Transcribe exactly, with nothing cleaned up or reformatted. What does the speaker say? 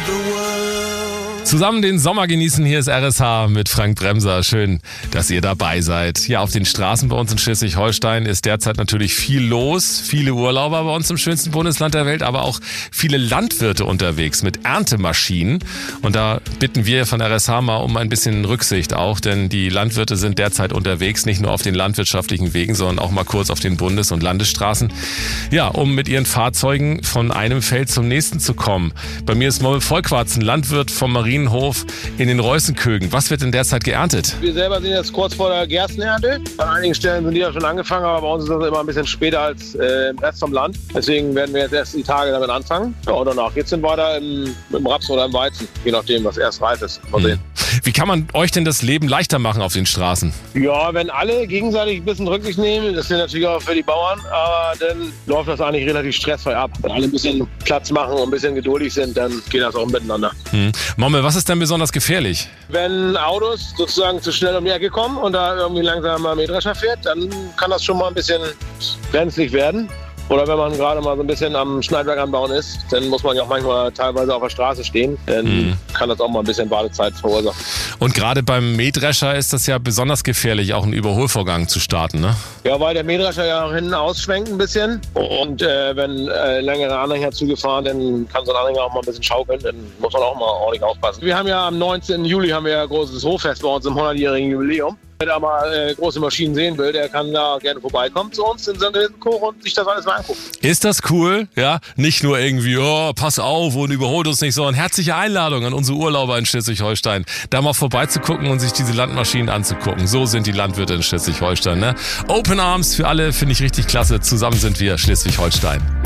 Zusammen den Sommer genießen, hier ist R S H mit Frank Bremser. Schön, dass ihr dabei seid. Ja, auf den Straßen bei uns in Schleswig-Holstein ist derzeit natürlich viel los. Viele Urlauber bei uns im schönsten Bundesland der Welt, aber auch viele Landwirte unterwegs mit Erntemaschinen. Und da bitten wir von R S H mal um ein bisschen Rücksicht auch, denn die Landwirte sind derzeit unterwegs, nicht nur auf den landwirtschaftlichen Wegen, sondern auch mal kurz auf den Bundes- und Landesstraßen. Ja, um mit ihren Fahrzeugen von einem Feld zum nächsten zu kommen. Bei mir ist Mommel Vollquarzen, Landwirt vom Marienhof in den Reußenkögen. Was wird denn derzeit geerntet? Wir selber sind jetzt kurz vor der Gerstenernte. An einigen Stellen sind die ja schon angefangen, aber bei uns ist das immer ein bisschen später als äh, im Rest vom Land. Deswegen werden wir jetzt erst die Tage damit anfangen. Ja, und danach geht's dann weiter im, im Raps oder im Weizen, je nachdem, was erst reif ist. Mal sehen. Wie kann man euch denn das Leben leichter machen auf den Straßen? Ja, wenn alle gegenseitig ein bisschen Rücksicht nehmen, das ist natürlich auch für die Bauern, aber dann läuft das eigentlich relativ stressfrei ab. Wenn alle ein bisschen Platz machen und ein bisschen geduldig sind, dann geht das auch miteinander. Hm. Mommel, was ist denn besonders gefährlich? Wenn Autos sozusagen zu schnell um die Ecke kommen und da irgendwie langsam mal Mähdrescher fährt, dann kann das schon mal ein bisschen brenzlig werden. Oder wenn man gerade mal so ein bisschen am Schneidwerk anbauen ist, dann muss man ja auch manchmal teilweise auf der Straße stehen. Dann mhm. kann das auch mal ein bisschen Wartezeit verursachen. Und gerade beim Mähdrescher ist das ja besonders gefährlich, auch einen Überholvorgang zu starten, ne? Ja, weil der Mähdrescher ja auch hinten ausschwenkt ein bisschen. Und äh, wenn äh, längere Anhänger zugefahren, dann kann so ein Anhänger auch mal ein bisschen schaukeln. Dann muss man auch mal ordentlich aufpassen. Wir haben ja am neunzehnten Juli haben wir ja ein großes Hoffest bei uns im hundertjährigen Jubiläum. Wer da mal äh, große Maschinen sehen will, der kann da gerne vorbeikommen zu uns in Sankt Koch und sich das alles mal angucken. Ist das cool? Ja, nicht nur irgendwie, oh, pass auf und überholt uns nicht, sondern herzliche Einladung an unsere Urlauber in Schleswig-Holstein, da mal vorbeizugucken und sich diese Landmaschinen anzugucken. So sind die Landwirte in Schleswig-Holstein, ne? Open Arms für alle, finde ich richtig klasse. Zusammen sind wir Schleswig-Holstein.